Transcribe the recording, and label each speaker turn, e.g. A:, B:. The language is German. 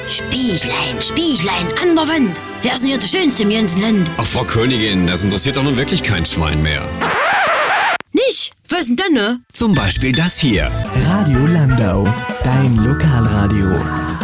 A: Spieglein, Spieglein, an der Wand. Wer ist denn hier der Schönste im ganzen Land?
B: Ach, Frau Königin, das interessiert doch nun wirklich kein Schwein mehr.
A: Nicht? Was denn, ne?
B: Zum Beispiel das hier.
C: Radio Landau, dein Lokalradio.